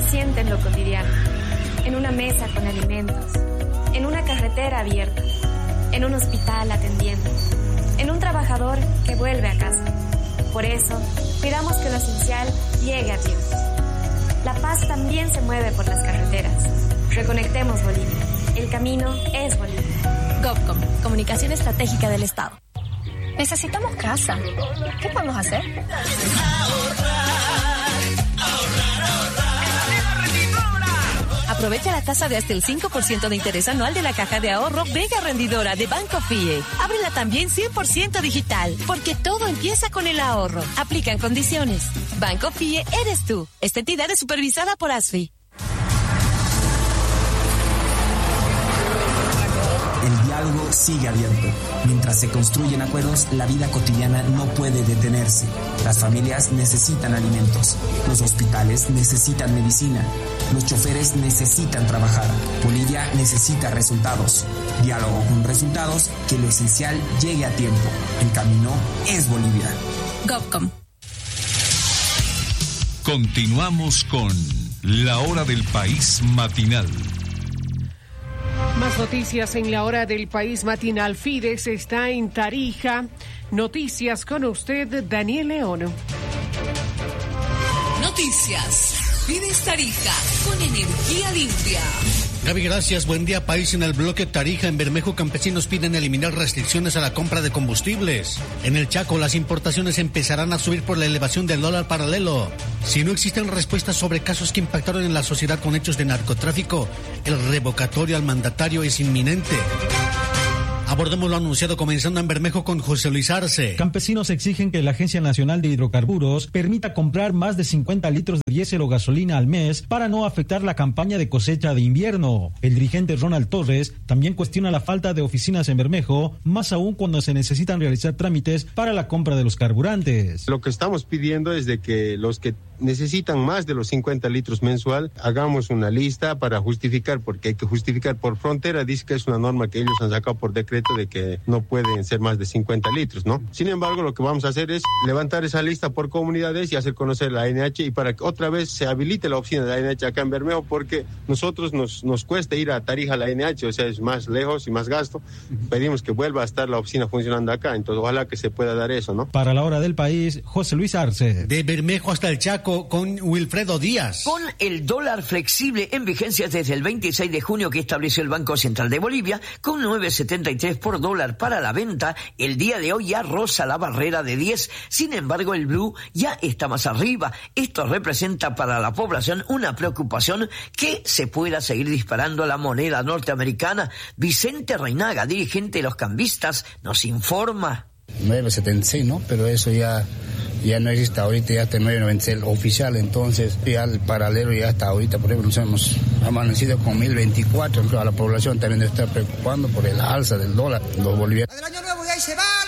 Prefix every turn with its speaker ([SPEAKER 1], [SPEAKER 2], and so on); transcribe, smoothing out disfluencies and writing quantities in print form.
[SPEAKER 1] siente en lo cotidiano, en una mesa con alimentos, en una carretera abierta, en un hospital atendiendo, en un trabajador que vuelve a casa. Por eso, cuidamos que lo esencial llegue a tiempo. La paz también se mueve por las carreteras. Reconectemos Bolivia. El camino es Bolivia.
[SPEAKER 2] GovCom, Comunicación Estratégica del Estado.
[SPEAKER 3] Necesitamos casa. ¿Qué podemos hacer?
[SPEAKER 2] Aprovecha la tasa de hasta el 5% de interés anual de la caja de ahorro Vega Rendidora de Banco FIE. Ábrela también 100% digital, porque todo empieza con el ahorro. Aplican condiciones. Banco FIE eres tú. Esta entidad es supervisada por ASFI.
[SPEAKER 4] El diálogo sigue abierto. Mientras se construyen acuerdos, la vida cotidiana no puede detenerse. Las familias necesitan alimentos. Los hospitales necesitan medicina. Los choferes necesitan trabajar. Bolivia necesita resultados. Diálogo con resultados, que lo esencial llegue a tiempo. El camino es Bolivia.
[SPEAKER 2] GovCom.
[SPEAKER 5] Continuamos con La Hora del País Matinal.
[SPEAKER 6] Más noticias en La Hora del País Matinal. Fides está en Tarija. Noticias con usted, Daniel León.
[SPEAKER 7] Noticias. Fides Tarija, con energía limpia.
[SPEAKER 8] Gaby, gracias. Buen día, país. En el bloque Tarija, en Bermejo, campesinos piden eliminar restricciones a la compra de combustibles. En el Chaco, las importaciones empezarán a subir por la elevación del dólar paralelo. Si no existen respuestas sobre casos que impactaron en la sociedad con hechos de narcotráfico, el revocatorio al mandatario es inminente. Abordemos lo anunciado comenzando en Bermejo con José Luis Arce.
[SPEAKER 9] Campesinos exigen que la Agencia Nacional de Hidrocarburos permita comprar más de 50 litros de diésel o gasolina al mes para no afectar la campaña de cosecha de invierno. El dirigente Ronald Torres también cuestiona la falta de oficinas en Bermejo, más aún cuando se necesitan realizar trámites para la compra de los carburantes.
[SPEAKER 10] Lo que estamos pidiendo es de que los que necesitan más de los 50 litros mensual, hagamos una lista para justificar, porque hay que justificar por frontera. Dice que es una norma que ellos han sacado por decreto de que no pueden ser más de 50 litros, ¿no? Sin embargo, lo que vamos a hacer es levantar esa lista por comunidades y hacer conocer la ANH, y para que otra vez se habilite la oficina de la ANH acá en Bermejo, porque nosotros nos cuesta ir a Tarija a la ANH, o sea, es más lejos y más gasto. Pedimos que vuelva a estar la oficina funcionando acá, entonces ojalá que se pueda dar eso, ¿no?
[SPEAKER 9] Para La Hora del País, José Luis Arce.
[SPEAKER 8] De Bermejo hasta el Chaco con Wilfredo Díaz.
[SPEAKER 11] Con el dólar flexible en vigencia desde el 26 de junio que estableció el Banco Central de Bolivia, con 9.73 por dólar para la venta, el día de hoy ya roza la barrera de 10. Sin embargo, el blue ya está más arriba. Esto representa para la población una preocupación que se pueda seguir disparando la moneda norteamericana. Vicente Reinaga, dirigente de los cambistas, nos informa.
[SPEAKER 12] 9.76, ¿no? Pero eso ya no existe ahorita, ya está 9.96 oficial, entonces ya el paralelo ya está ahorita. Por ejemplo, nos hemos amanecido con 1.024, entonces a la población también está preocupando por el alza del dólar. Los bolivianos.
[SPEAKER 13] ¡Del año nuevo y ahí se va!